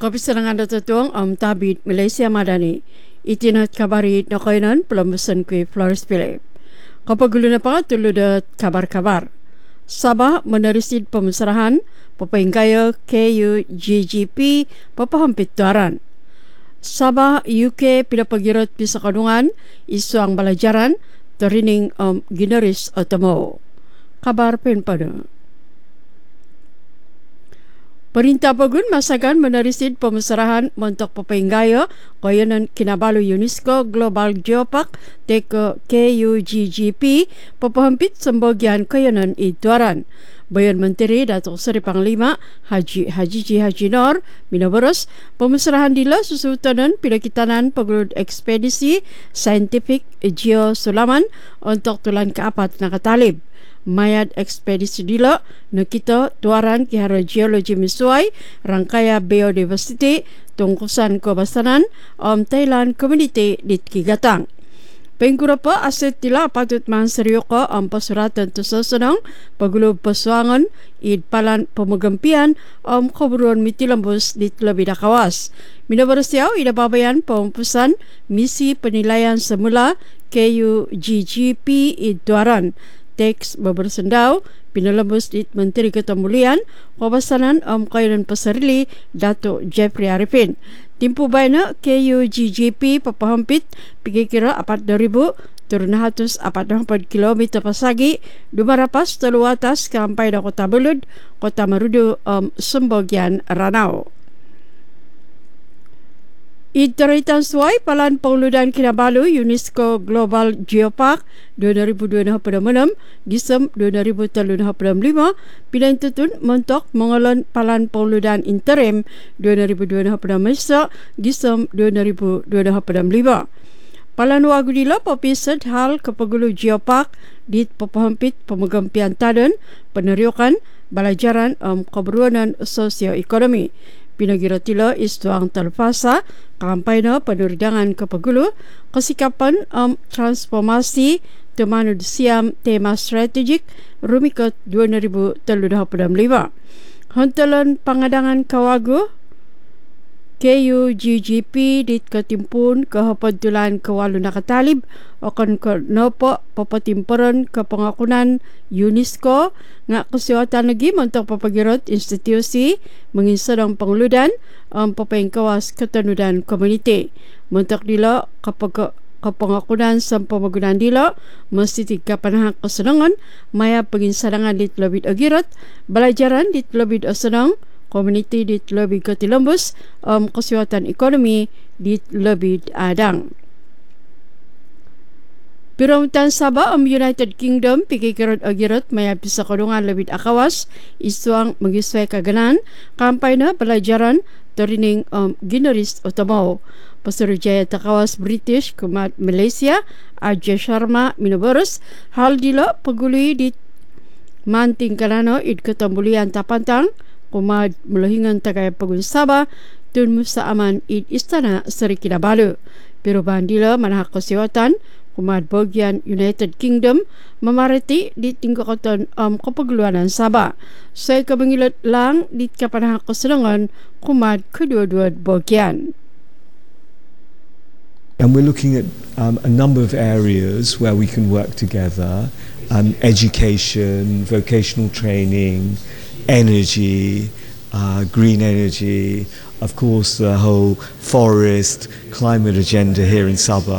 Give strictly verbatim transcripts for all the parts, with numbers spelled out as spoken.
Kapisarangan datatuang am tabit Malaysia Madani. Itinat kabari na kainan pelambusan kue Flores Philip. Kapagulo na pa tulad kabar-kabar. Sabah menerisid pemusrahan pepainggaya K U G G P papahampit tuaran. Sabah U K pinapagirot bisa kadungan isu ang balajaran terining um, gineris otamo. Kabar penpada. Perintah Pagun masakan menerisid pemusrahan montok pepainggaya kayanan kinabalu UNESCO Global Geopark teka K U G G P papahampit sembagian kayanan ituaran. Bayan Menteri Datuk Seri Panglima Haji Haji Ji Haji Nor minabaros pemusrahan dila susutanan pinakitanan pagulud ekspedisi saintifik Geo Sulaman untuk tulan keapat nakatalib. Mayat ekspedisi dila nakita tuaran kihara geologi misuai rangkaya biodiversity tungkusan kebasanan om Thailand community di Kigatang. Pengkurapa aset dila patut manseriuka om pasuratan tusasanang pagulo pasuangan id palan pemegempian om keburuan mitilambus di lebih dakawas. Minabarasiaw ida babayan pempusan misi penilaian semula K U G G P id tuaran. Teks bebersendau pinalembus di Menteri Ketemulian Kawasanan Om Kainan Pasarili Datuk Jeffrey Arifin. Timpu baina K U G G P papahampit pergi kira apat daribu turun hatus apat empat kilometer pasagi dua rapas telu atas sampai da Kota Belud, Kota Marudu, um, sembagian Ranau. Itaritan suai palan pengeludan Kinabalu UNESCO Global Geopark dua ribu dua puluh enam Disem dua ribu tiga puluh lima pilihan tutun mentok mengelan palan pengeludan interim dua ribu dua puluh enam Disem dua ribu dua puluh lima. Palan wagu dila papisat hal kepagulu Geopark di papahampit pemegampian tadan peneriukan balajaran um, keberuanan sosioekonomi. Pinagira tila istuang telfasa kampanye penuridangan kepagulu kesikapan um, transformasi temanud siam tema strategik Rumikot dua ribu tiga puluh lima. Hontalan pangadangan kawagu K U G G P dit ketimpun kehapadulan kewalu nakatalib akan ke nopo papatimperan ke pengakunan UNESCO nga kesehatan lagi untuk papagirot institusi mengisadang pengeludan um, papaingkawas ketenudan komuniti. Mentok dila kapag kepengakunan sampai pemagunan dila mesti tiga panahang kesenangan maya penginsadangan dit lebih agirat belajaran dit lebih asenang komuniti di lebih ketilembus um, kesihatan ekonomi di lebih adang. Piramtan Sabah um United Kingdom pikikirat agirat maya bisa kadungan lebih akawas isuang mengisway kaganan kampanye pelajaran terining um, gineris utama. Pasarujaya takawas British kumat Malaysia Ajay Sharma minabarus hal dila pagului di manting kanano id ketambulian tapantang kumad melahingan tagay pagun Sabah tun musa aman id istana Seri Kinabalu. Perubahan dila manahak kesihatan kumad bagian United Kingdom memariti di tingkatan um, kepaguluanan Sabah. Saya kebengilat lang di kapanahak kesenangan kumad kedua-dua bagian. And we're looking at um, a number of areas where we can work together, um, education, vocational training, energy, uh, green energy, of course the whole forest, climate agenda here in Sabah.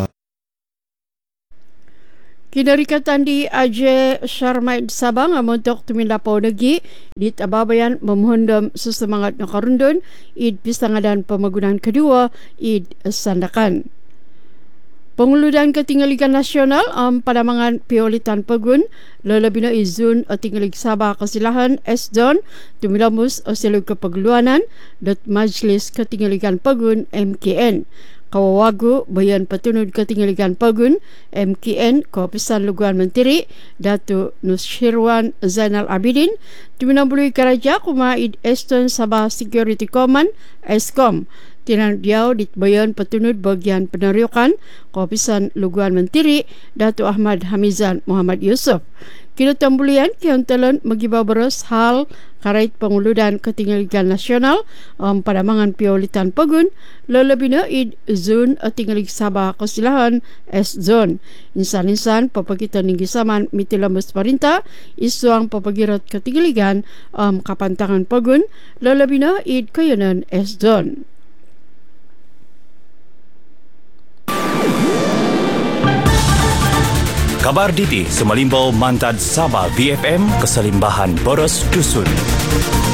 Kinarikatan di Ajay Sharma di Sabah nga montok tumindapaw nagi di tababayan memohondom sesemangat nakarundon id pisangadan pemagunan kedua id sandakan. Pengeludan ketinggalikan nasional um, padamangan piolitan pegun lelebih na izun tinggalig Sabah kesilahan S D O N tumilambus osilog kepagluanan dat Majlis Ketinggalikan Pegun M K N. Kawawagu bayan patunud ketinggalikan pegun M K N Kapisan Luguan Menteri Datuk Nusyirwan Zainal Abidin tuminambului karaja kumaid Eastern Sabah Security Command ESCOM. Tinang diaw dit bayan patunud bagian peneriukan Kapisan Luguan Menteri Datuk Ahmad Hamizan Muhammad Yusuf. Kinatambulian kihantalan magibaw beres hal karait panguludan ketinggaligan nasional um, pada mangan piolitan pagun lalabi na id zone at tinggalig Sabah Kasilahan S zone. Insan-insan papagitan ng gisaman mitilambas parinta isuang papagirat ketinggaligan um, kapantangan pagun lalabi na id kayanan S zone. Kabar Diti Sumalimbao Mantad Sabah V F M Keselimbahan Boros Dusun.